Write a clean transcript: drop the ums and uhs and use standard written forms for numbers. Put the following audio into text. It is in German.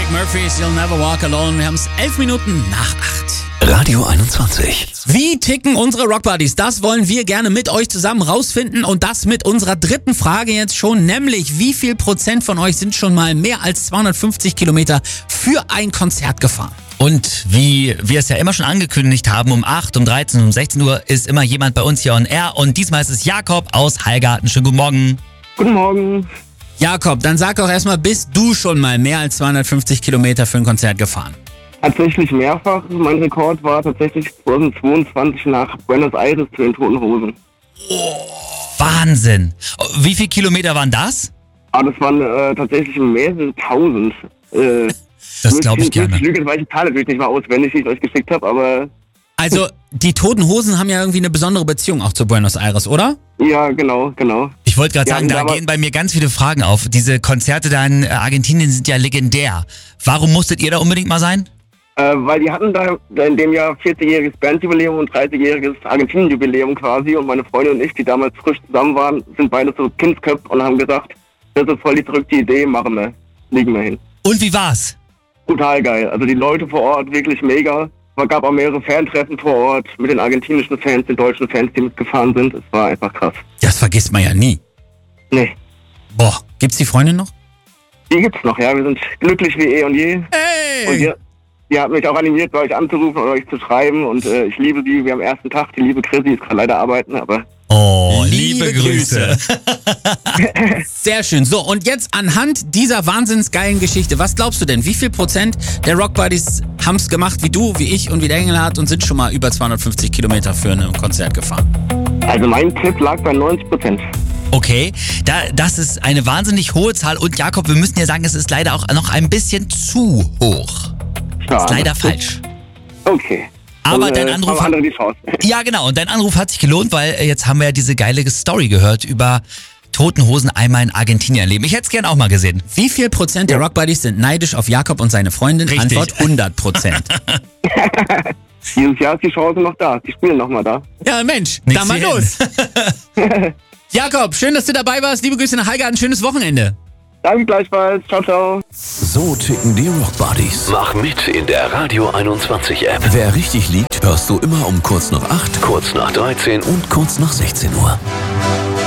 Dropkick Murphys, You'll Never Walk Alone. Wir haben es 11 Minuten nach 8. Radio 21. Wie ticken unsere Rockbuddies? Das wollen wir gerne mit euch zusammen rausfinden und das mit unserer dritten Frage jetzt schon, nämlich wie viel Prozent von euch sind schon mal mehr als 250 Kilometer für ein Konzert gefahren? Und wie wir es ja immer schon angekündigt haben, um 8, um 13, um 16 Uhr ist immer jemand bei uns hier on air und diesmal ist es Jakob aus Hallgarten. Schönen guten Morgen. Guten Morgen. Jakob, dann sag doch erstmal, bist du schon mal mehr als 250 Kilometer für ein Konzert gefahren? Tatsächlich mehrfach. Mein Rekord war tatsächlich 2022 nach Buenos Aires zu den Toten Hosen. Wahnsinn. Wie viele Kilometer waren das? Aber das waren tatsächlich mehrere tausend. Das glaube ich gerne. Ich lüge, weil ich die Zahl natürlich nicht mal auswendig, die ich euch geschickt habe, aber... Also, die Toten Hosen haben ja irgendwie eine besondere Beziehung auch zu Buenos Aires, oder? Ja, genau. Ich wollte gerade sagen, da aber- gehen bei mir ganz viele Fragen auf. Diese Konzerte da in Argentinien sind ja legendär. Warum musstet ihr da unbedingt mal sein? Weil die hatten da in dem Jahr 40-jähriges Bandjubiläum und 30-jähriges Argentinien-Jubiläum quasi und meine Freundin und ich, die damals frisch zusammen waren, sind beide so Kindsköpfe und haben gesagt, das ist voll die verrückte Idee, machen wir, legen wir hin. Und wie war's? Total geil. Also die Leute vor Ort wirklich mega. Es gab auch mehrere Fantreffen vor Ort mit den argentinischen Fans, den deutschen Fans, die mitgefahren sind. Es war einfach krass. Das vergisst man ja nie. Nee, Boah, gibt's die Freundin noch? die gibt's noch, ja. Wir sind glücklich wie eh und je. Und Hey! ihr habt mich auch animiert, bei euch anzurufen und euch zu schreiben. Und ich liebe sie. Wir am ersten Tag, die liebe Chrissy ist gerade leider arbeiten, aber... Oh, Liebe liebe Grüße. Sehr schön. So, und jetzt anhand dieser wahnsinnsgeilen Geschichte, was glaubst du denn, wie viel Prozent der Rockbuddies haben's gemacht wie du, wie ich und wie der Engelhardt und sind schon mal über 250 Kilometer für ein Konzert gefahren? Also mein Tipp lag bei 90%. Okay, das ist eine wahnsinnig hohe Zahl. Und Jakob, wir müssen ja sagen, es ist leider auch noch ein bisschen zu hoch. Schade. Ist leider falsch. Okay. Aber Dann, dein Anruf haben andere die Chance. Ja, genau. Und dein Anruf hat sich gelohnt, weil jetzt haben wir ja diese geile Story gehört über Toten Hosen einmal in Argentinien erleben. Ich hätte es gern auch mal gesehen. Wie viel Prozent der Rockbuddies sind neidisch auf Jakob und seine Freundin? Richtig. Antwort 100%. Dieses Jahr ist die Chance noch da. Die spielen noch mal da. Ja, Mensch, Nichts dann mal wie los. Jakob, schön, dass du dabei warst. Liebe Grüße nach Hallgarten. Schönes Wochenende. Danke gleichfalls. Ciao, ciao. So ticken die Rockbuddies. Mach mit in der Radio 21 App. Wer richtig liegt, hörst du immer um kurz nach 8, Kurz nach 13 und kurz nach 16 Uhr.